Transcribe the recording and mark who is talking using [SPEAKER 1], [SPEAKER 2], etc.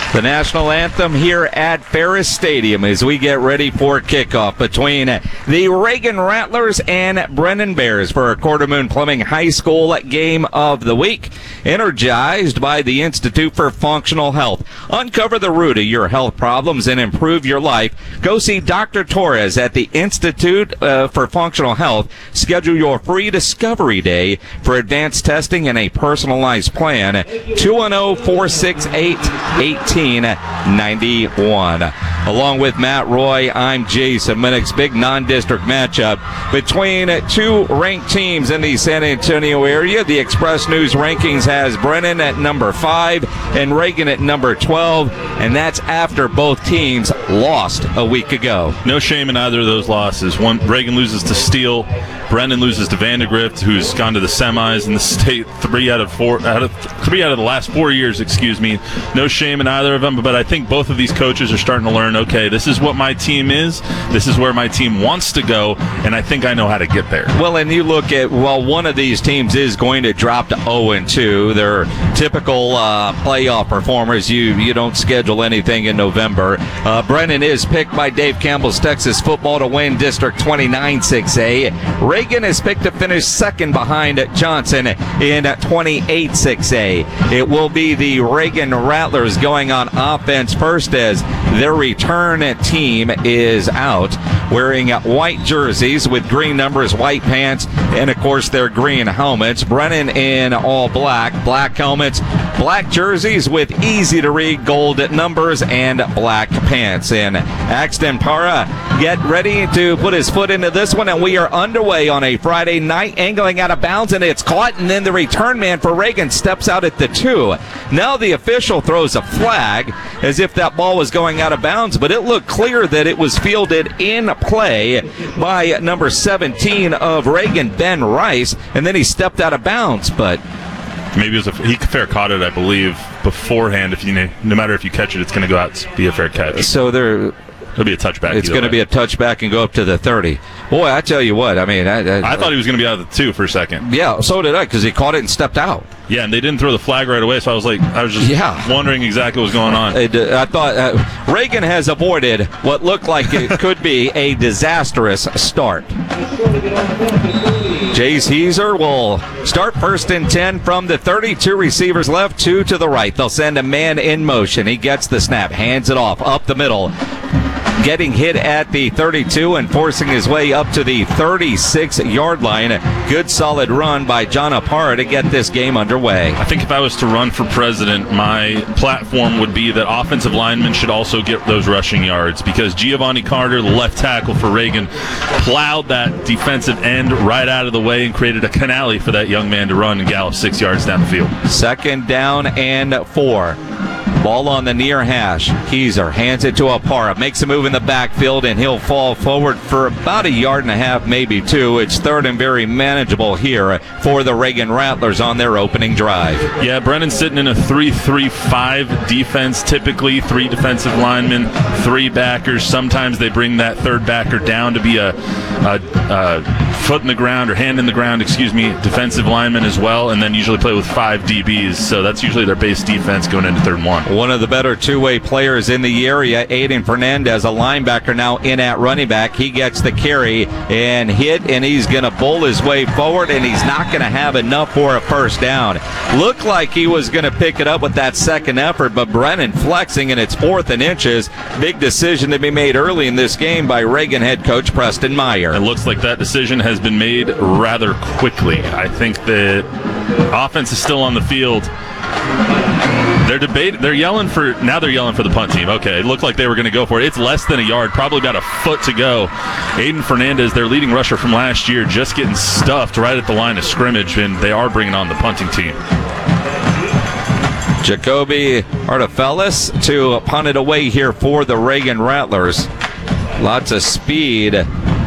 [SPEAKER 1] The national anthem here at Ferris Stadium as we get ready for kickoff between the Reagan Rattlers and Brennan Bears for a Quarter Moon Plumbing High School game of the week. Energized by the Institute for Functional Health. Uncover the root of your health problems and improve your life. Go see Dr. Torres at the Institute for Functional Health. Schedule your free discovery day for advanced testing and a personalized plan. 210-468-1891. Along with Matt Roy, I'm Jason Minix. Big non-district matchup between two ranked teams in the San Antonio area. The Express News rankings has Brennan at number 5 and Reagan at number 12, and that's after both teams lost a week ago.
[SPEAKER 2] No shame in either of those losses. Reagan loses to Steele. Brennan loses to Vandegrift, who's gone to the semis in the state three out of the last 4 years. No shame in either of them, but I think both of these coaches are starting to learn, okay, this is what my team is, this is where my team wants to go, and I think I know how to get there.
[SPEAKER 1] Well, and you look at, one of these teams is going to drop to 0-2. They're typical playoff performers. You don't schedule anything in November. Brennan is picked by Dave Campbell's Texas Football to win District 29 6A. Reagan is picked to finish second behind Johnson in 28 6A. It will be the Reagan Rattlers going on offense first as their return team is out, wearing white jerseys with green numbers, white pants, and of course their green helmets. Brennan in all black helmets, black jerseys with easy to read gold numbers, and black pants. And Axton Para get ready to put his foot into this one, and we are underway on a Friday night, angling out of bounds, and it's caught, and then the return man for Reagan steps out at the 2. Now the official throws a flag as if that ball was going out of bounds, but it looked clear that it was fielded in play by number 17 of Reagan, Ben Rice, and then he stepped out of bounds. But
[SPEAKER 2] maybe it was he fair caught it, I believe, beforehand. No matter if you catch it, it's going to go out be a fair catch.
[SPEAKER 1] So it'll
[SPEAKER 2] be a touchback.
[SPEAKER 1] It's going to be a touchback and go up to the 30. Boy, I tell you what, I
[SPEAKER 2] thought he was going to be out of the 2 for a second.
[SPEAKER 1] Yeah, so did I, because he caught it and stepped out.
[SPEAKER 2] Yeah, and they didn't throw the flag right away, so I was just wondering exactly what was going on.
[SPEAKER 1] I thought Reagan has avoided what looked like it could be a disastrous start. Jace Heiser will start first and 10 from the 32 receivers left, 2 to the right. They'll send a man in motion. He gets the snap, hands it off, up the middle. Getting hit at the 32 and forcing his way up to the 36-yard line. Good solid run by John Apara to get this game underway.
[SPEAKER 2] I think if I was to run for president, my platform would be that offensive linemen should also get those rushing yards, because Giovanni Carter, the left tackle for Reagan, plowed that defensive end right out of the way and created a canal for that young man to run and gallop 6 yards down the field.
[SPEAKER 1] Second down and 4. Ball on the near hash. Heiser hands it to Apara, makes a move in the backfield, and he'll fall forward for about 1.5 yards, maybe 2. It's third and very manageable here for the Reagan Rattlers on their opening drive.
[SPEAKER 2] Yeah, Brennan's sitting in a 3-3-5 defense, typically 3 defensive linemen, 3 backers. Sometimes they bring that third backer down to be a foot in the ground, or hand in the ground, defensive lineman as well, and then usually play with 5 DBs. So that's usually their base defense going into 3rd and 1.
[SPEAKER 1] One of the better two-way players in the area, Aiden Fernandez, a linebacker now in at running back. He gets the carry and hit, and he's going to bowl his way forward, and he's not going to have enough for a first down. Looked like he was going to pick it up with that second effort, but Brennan flexing, and it's 4th and inches. Big decision to be made early in this game by Reagan head coach Preston Meyer.
[SPEAKER 2] It looks like that decision has been made rather quickly. I think the offense is still on the field. They're yelling for the punt team. Okay, it looked like they were going to go for it. It's less than 1 yard, probably about 1 foot to go. Aiden Fernandez, their leading rusher from last year, just getting stuffed right at the line of scrimmage, and they are bringing on the punting team.
[SPEAKER 1] Jacoby Artefelis to punt it away here for the Reagan Rattlers. Lots of speed